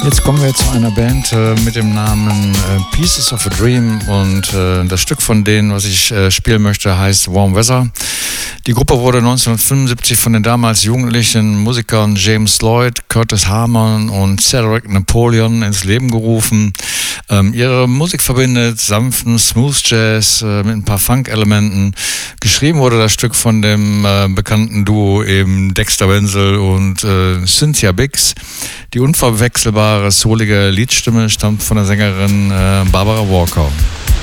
Jetzt kommen wir zu einer Band mit dem Namen Pieces of a Dream und das Stück von denen, was ich spielen möchte, heißt Warm Weather. Die Gruppe wurde 1975 von den damals jugendlichen Musikern James Lloyd, Curtis Harmon und Cedric Napoleon ins Leben gerufen. Ihre Musik verbindet sanften Smooth Jazz mit ein paar Funk-Elementen. Geschrieben wurde das Stück von dem bekannten Duo eben Dexter Wenzel und Cynthia Biggs. Die unverwechselbare, soulige Liedstimme stammt von der Sängerin Barbara Walker.